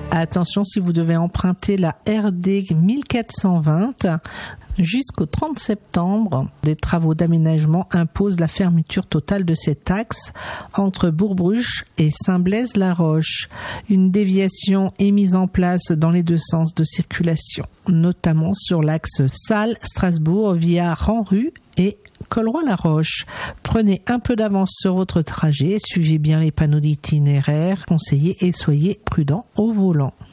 Attention, si vous devez emprunter la RD 1420, jusqu'au 30 septembre, des travaux d'aménagement imposent la fermeture totale de cet axe entre Bourg-Bruche et Saint-Blaise-la-Roche. Une déviation est mise en place dans les deux sens de circulation, notamment sur l'axe Salles-Strasbourg via Ranru et Colroy-la-Roche. Prenez un peu d'avance sur votre trajet, suivez bien les panneaux d'itinéraire conseillés et soyez prudents au volant.